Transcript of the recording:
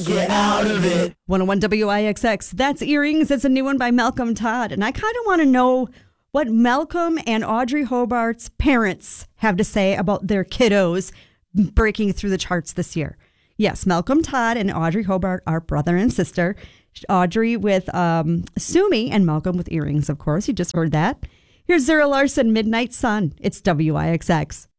get out of it. 101 WIXX. That's Earrings. It's a new one by Malcolm Todd. And I kind of want to know what Malcolm and Audrey Hobart's parents have to say about their kiddos breaking through the charts this year. Yes, Malcolm Todd and Audrey Hobart are brother and sister. Audrey with Sumi and Malcolm with Earrings, of course. You just heard that. Here's Zara Larson, Midnight Sun. It's WIXX.